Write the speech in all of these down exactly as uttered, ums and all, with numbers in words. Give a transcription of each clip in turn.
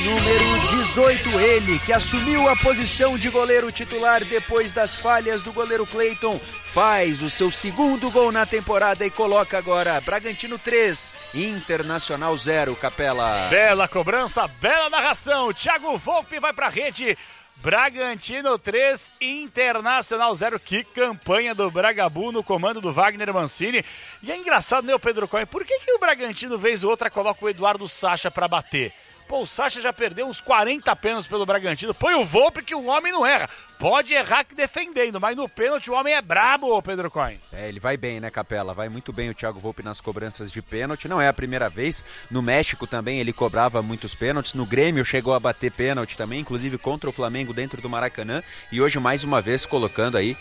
número dezoito, ele que assumiu a posição de goleiro titular depois das falhas do goleiro Cleiton, faz o seu segundo gol na temporada e coloca agora Bragantino três, Internacional zero, Capela. Bela cobrança, bela narração, Thiago Volpe vai pra rede, Bragantino três, Internacional zero. Que campanha do Bragabu no comando do Wagner Mancini. E é engraçado, né, Pedro Cohen? Por que, que o Bragantino, vez ou outra, coloca o Eduardo Sacha pra bater? Pô, o Sacha já perdeu uns quarenta pênaltis pelo Bragantino. Põe o Volpe que o homem não erra. Pode errar que defendendo, mas no pênalti o homem é brabo, Pedro Cohen. É, ele vai bem, né, Capela? Vai muito bem o Thiago Volpe nas cobranças de pênalti. Não é a primeira vez. No México também ele cobrava muitos pênaltis. No Grêmio chegou a bater pênalti também, inclusive contra o Flamengo dentro do Maracanã. E hoje mais uma vez colocando aí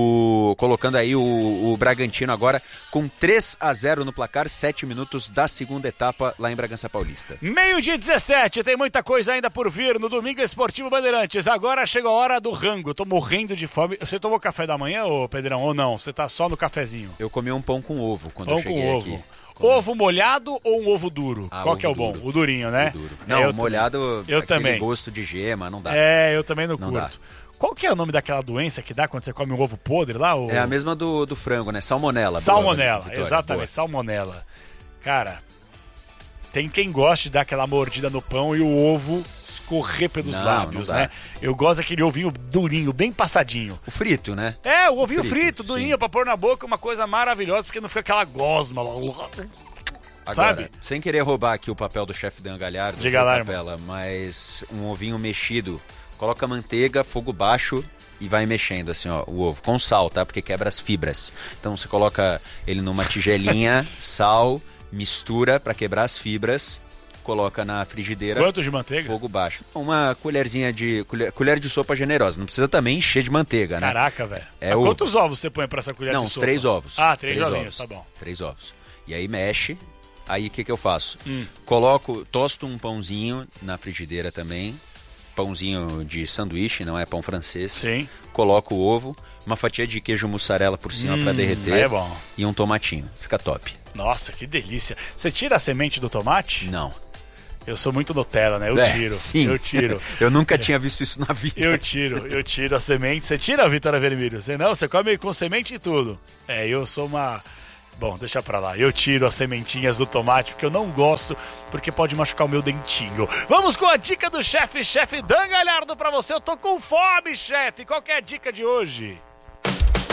o colocando aí o, o Bragantino agora com três a zero no placar, sete minutos da segunda etapa lá em Bragança Paulista. Meio-dia dezessete, tem muita coisa ainda por vir no Domingo Esportivo Bandeirantes. Agora chegou a hora do rango. Tô morrendo de fome. Você tomou café da manhã, ô Pedrão, ou não? Você tá só no cafezinho? Eu comi um pão com ovo quando pão eu cheguei com aqui. Ovo. Ovo molhado ou um ovo duro? Ah, Qual ovo que é o bom? duro. O durinho, né? O duro. Não, é, eu molhado, eu aquele também. gosto de gema, não dá. É, eu também não, não curto. Dá. Qual que é o nome daquela doença que dá quando você come um ovo podre lá? Ou... É a mesma do, do frango, né? Salmonela. Salmonela, boa, exatamente, boa. Salmonela. Cara, tem quem goste de dar aquela mordida no pão e o ovo escorrer pelos não, lábios, não né? Eu gosto daquele ovinho durinho, bem passadinho. O frito, né? É, o ovinho frito, frito durinho, sim. Pra pôr na boca, uma coisa maravilhosa, porque não fica aquela gosma lá. Agora, sabe? Sem querer roubar aqui o papel do chefe Dan Galhardo, diga lá, Capela, mas um ovinho mexido, coloca manteiga, fogo baixo e vai mexendo assim, ó, o ovo, com sal, tá? Porque quebra as fibras. Então você coloca ele numa tigelinha, sal, mistura pra quebrar as fibras, coloca na frigideira. Quanto de manteiga? Fogo baixo. Uma colherzinha de... Colher, colher de sopa generosa. Não precisa também encher de manteiga, né? Caraca, velho. É o... Quantos ovos você põe pra essa colher Não, de uns sopa? três ovos. Ah, três, três ovinhos, tá bom. Três ovos. E aí mexe. Aí o que que eu faço? Hum. Coloco, tosto um pãozinho na frigideira também. Pãozinho de sanduíche, não é pão francês. Sim. Coloco o ovo, uma fatia de queijo mussarela por cima hum, pra derreter. É bom. E um tomatinho. Fica top. Nossa, que delícia. Você tira a semente do tomate? Não. Eu sou muito Nutella, né? Eu é, tiro. Sim. Eu tiro. Eu nunca tinha visto isso na vida. Eu tiro, eu tiro a semente. Você tira a Vitória Vermelho? Você não, você come com semente e tudo. É, eu sou uma... Bom, deixa pra lá. Eu tiro as sementinhas do tomate, porque eu não gosto, porque pode machucar o meu dentinho. Vamos com a dica do chefe, chefe Dan Galhardo pra você. Eu tô com fome, chefe. Qual que é a dica de hoje?